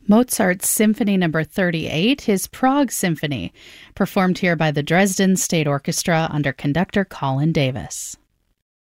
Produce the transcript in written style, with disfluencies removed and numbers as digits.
Mozart's Symphony No. 38, his Prague Symphony, performed here by the Dresden State Orchestra under conductor Colin Davis.